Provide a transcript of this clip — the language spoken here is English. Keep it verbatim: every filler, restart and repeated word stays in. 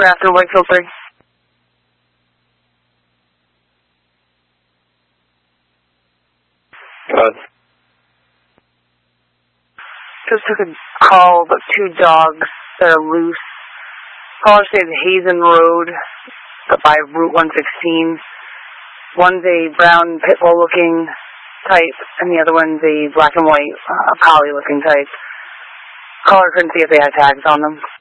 Grafton, Whitefield three. Good. Just took a call about two dogs that are loose. Caller stays Hazen Road by Route one sixteen. One's a brown pit bull looking type, and the other one's a black and white uh, collie looking type. Caller couldn't see if they had tags on them.